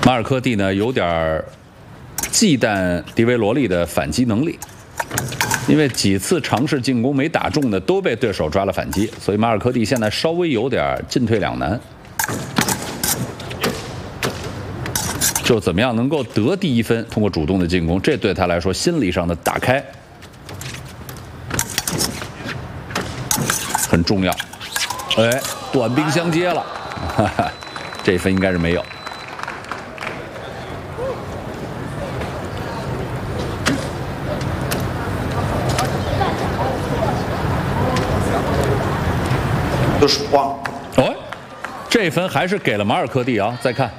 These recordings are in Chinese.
马尔科蒂呢有点忌惮迪维罗利的反击能力，因为几次尝试进攻没打中的都被对手抓了反击，所以马尔科蒂现在稍微有点进退两难。就怎么样能够得第1分，通过主动的进攻，这对他来说心理上的打开很重要。哎，短兵相接了，哈哈，这1分应该是没有。 都是光。 哦，这分还是给了马尔科蒂啊！再看。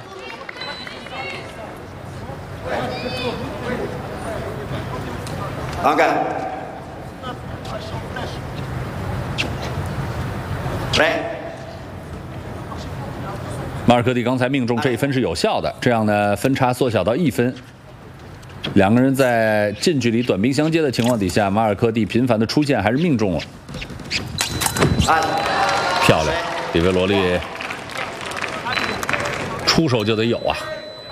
OK， 来， 马尔科蒂刚才命中这1分是有效的，这样呢分差缩小到1分。两个人在近距离短兵相接的情况底下，马尔科蒂频繁的出现还是命中了。漂亮，迪维罗利出手就得有啊。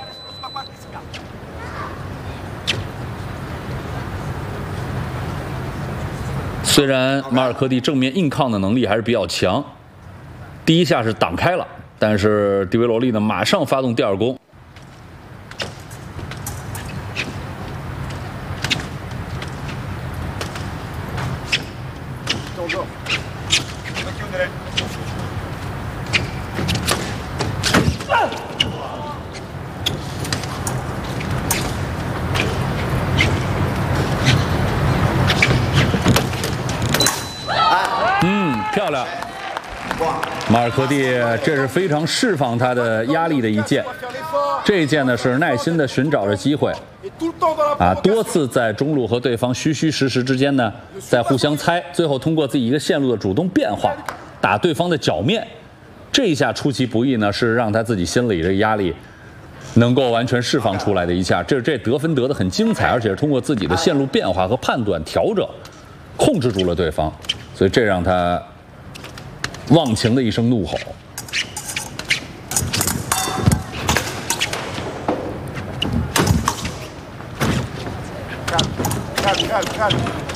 虽然马尔科蒂正面硬抗的能力还是比较强，第1下是挡开了，但是迪维罗利呢马上发动第2攻。漂亮，马尔科蒂，这是非常释放他的压力的一箭。这一箭呢是耐心的寻找着机会，多次在中路和对方虚虚实实之间呢在互相猜，最后通过自己一个线路的主动变化，打对方的脚面。这一下出其不意呢，是让他自己心里这个压力能够完全释放出来的一下。这得分得很精彩，而且是通过自己的线路变化和判断调整，控制住了对方，所以这让他。 忘情的一声怒吼。 看。